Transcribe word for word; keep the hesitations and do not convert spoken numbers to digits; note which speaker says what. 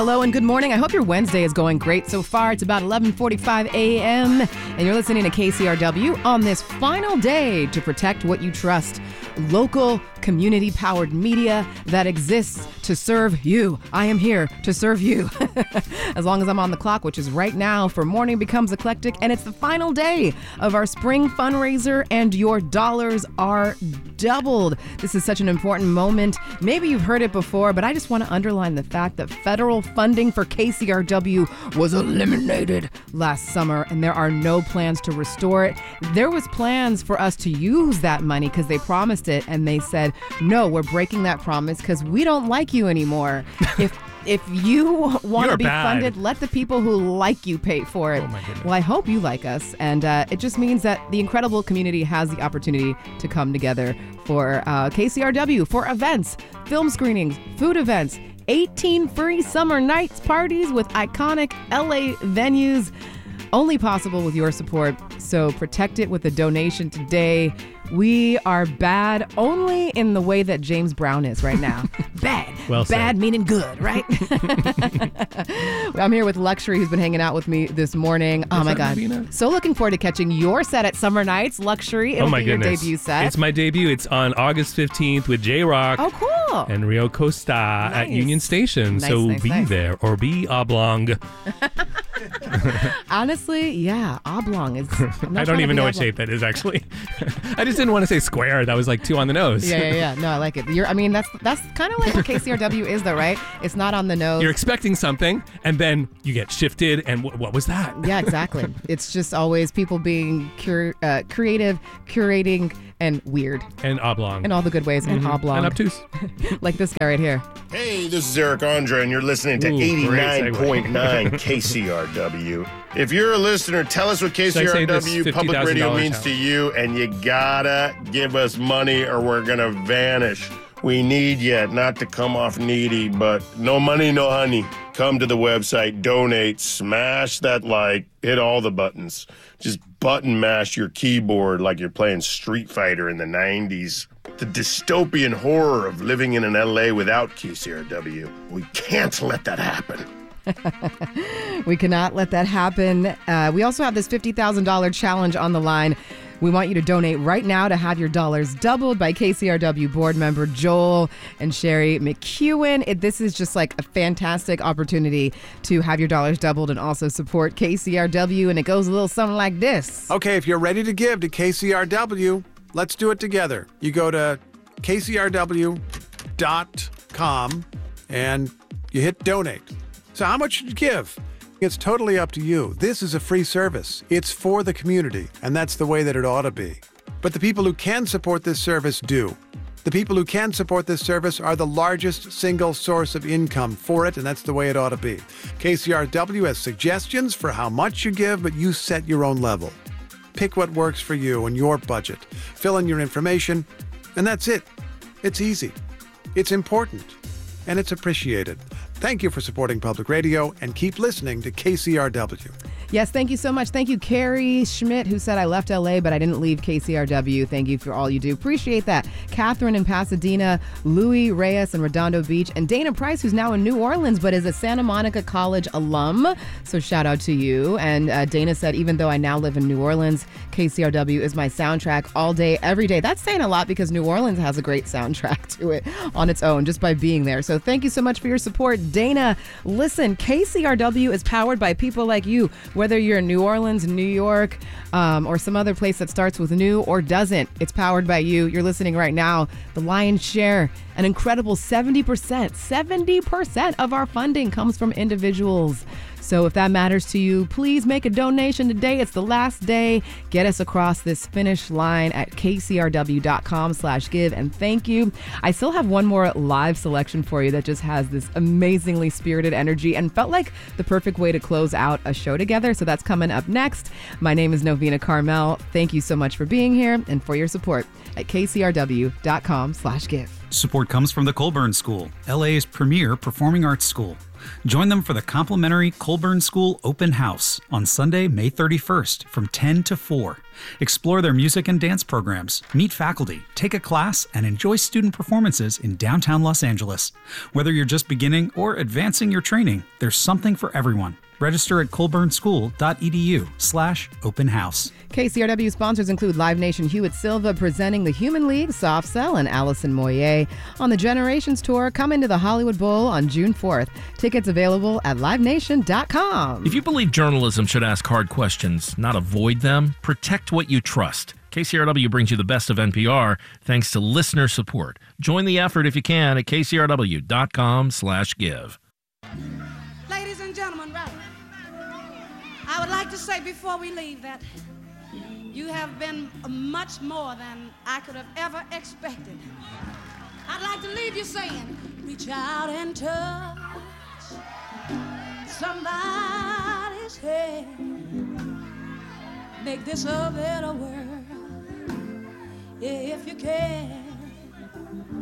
Speaker 1: Hello and good morning. I hope your Wednesday is going great so far. It's about eleven forty-five a.m. and you're listening to K C R W on this final day to protect what you trust. Local, community-powered media that exists to serve you. I am here to serve you. As long as I'm on the clock, which is right now for Morning Becomes Eclectic, and it's the final day of our spring fundraiser, and your dollars are doubled. This is such an important moment. Maybe you've heard it before, but I just want to underline the fact that federal funding for K C R W was eliminated last summer, and there are no plans to restore it. There was plans for us to use that money because they promised it, and they said, no, we're breaking that promise because we don't like you anymore. If if you want to be
Speaker 2: bad.
Speaker 1: funded, let the people who like you pay for it.
Speaker 2: Oh my goodness.
Speaker 1: Well, I hope you like us, and uh, it just means that the incredible community has the opportunity to come together for uh, K C R W, for events, film screenings, food events, eighteen free summer nights parties with iconic L A venues, only possible with your support. So protect it with a donation today. We are bad only in the way that James Brown is right now. Bad.
Speaker 2: Well said.
Speaker 1: Bad meaning good, right? I'm here with Luxury, who's been hanging out with me this morning. Oh,
Speaker 2: Is
Speaker 1: my
Speaker 2: that
Speaker 1: God.
Speaker 2: Navina?
Speaker 1: So looking forward to catching your set at Summer Nights. Luxury, it'll
Speaker 2: oh my
Speaker 1: be
Speaker 2: goodness.
Speaker 1: your debut set.
Speaker 2: It's my debut. It's on August fifteenth with J-Rock
Speaker 1: Oh, cool.
Speaker 2: and Rio Costa at
Speaker 1: Nice.
Speaker 2: Union Station.
Speaker 1: Nice,
Speaker 2: so
Speaker 1: nice,
Speaker 2: be
Speaker 1: nice.
Speaker 2: there or be oblong.
Speaker 1: Honestly, yeah, oblong is... I'm not
Speaker 2: I
Speaker 1: trying
Speaker 2: don't
Speaker 1: to
Speaker 2: even
Speaker 1: be
Speaker 2: know what
Speaker 1: oblong.
Speaker 2: shape that is, actually. I just didn't want to say square. That was like two on the nose.
Speaker 1: Yeah, yeah, yeah. No, I like it. You're, I mean, that's that's kind of like what K C R W is, though, right? It's not on the nose.
Speaker 2: You're expecting something, and then you get shifted, and w- what was that?
Speaker 1: Yeah, exactly. It's just always people being cur- uh, creative, curating, and weird,
Speaker 2: And oblong.
Speaker 1: in all the good ways, and oblong,
Speaker 2: And obtuse.
Speaker 1: like this guy right here.
Speaker 3: Hey, this is Eric Andre, and you're listening to
Speaker 2: Ooh, great
Speaker 3: eighty-nine point nine K C R W. If you're a listener, tell us what K C
Speaker 2: Should I
Speaker 3: R
Speaker 2: say this
Speaker 3: W
Speaker 2: fifty
Speaker 3: Public
Speaker 2: thousand
Speaker 3: Radio
Speaker 2: dollars
Speaker 3: means to
Speaker 2: challenge?
Speaker 3: you, and you gotta give us money or we're gonna vanish. We need you, not to come off needy, but no money, no honey. Come to the website, donate, smash that like, hit all the buttons. Just button mash your keyboard like you're playing Street Fighter in the nineties. The dystopian horror of living in an L A without K C R W. We can't let that happen.
Speaker 1: We cannot let that happen. Uh, we also have this fifty thousand dollars challenge on the line. We want you to donate right now to have your dollars doubled by K C R W board member Joel and Sherry McEwen. It, this is just like a fantastic opportunity to have your dollars doubled and also support K C R W. And it goes a little something like this.
Speaker 4: Okay, if you're ready to give to K C R W, let's do it together. You go to K C R W dot com and you hit donate. So how much should you give? It's totally up to you. This is a free service. It's for the community, and that's the way that it ought to be. But the people who can support this service do. The people who can support this service are the largest single source of income for it, and that's the way it ought to be. K C R W has suggestions for how much you give, but you set your own level. Pick what works for you and your budget. Fill in your information, and that's it. It's easy. It's important, and it's appreciated. Thank you for supporting public radio, and keep listening to K C R W.
Speaker 1: Yes, thank you so much. Thank you, Carrie Schmidt, who said, I left L A, but I didn't leave K C R W. Thank you for all you do. Appreciate that. Catherine in Pasadena, Louis Reyes in Redondo Beach, and Dana Price, who's now in New Orleans, but is a Santa Monica College alum. So shout out to you. And uh, Dana said, even though I now live in New Orleans, K C R W is my soundtrack all day, every day. That's saying a lot because New Orleans has a great soundtrack to it on its own, just by being there. So thank you so much for your support, Dana. Listen, K C R W is powered by people like you. Whether you're in New Orleans, New York, um, or some other place that starts with new or doesn't, it's powered by you. You're listening right now. The lion's share, an incredible seventy percent, seventy percent of our funding comes from individuals. So if that matters to you, please make a donation today. It's the last day. Get us across this finish line at K C R W dot com slash give. And thank you. I still have one more live selection for you that just has this amazingly spirited energy and felt like the perfect way to close out a show together. So that's coming up next. My name is Novena Carmel. Thank you so much for being here and for your support at K C R W dot com slash give.
Speaker 5: Support comes from the Colburn School, L A's premier performing arts school. Join them for the complimentary Colburn School Open House on Sunday, May thirty-first from ten to four. Explore their music and dance programs, meet faculty, take a class, and enjoy student performances in downtown Los Angeles. Whether you're just beginning or advancing your training, there's something for everyone. Register at colburnschool.edu slash open house.
Speaker 1: K C R W sponsors include Live Nation Hewitt Silva presenting the Human League, Soft Cell, and Allison Moyer on the Generations Tour coming to the Hollywood Bowl on June fourth. Tickets available at live nation dot com.
Speaker 6: If you believe journalism should ask hard questions, not avoid them, protect what you trust. K C R W brings you the best of N P R thanks to listener support. Join the effort if you can at kcrw.com slash give.
Speaker 7: Ladies and gentlemen, right, I would like to say before we leave that you have been much more than I could have ever expected. I'd like to leave you saying, reach out and touch somebody's hand. Make this a better world if you can.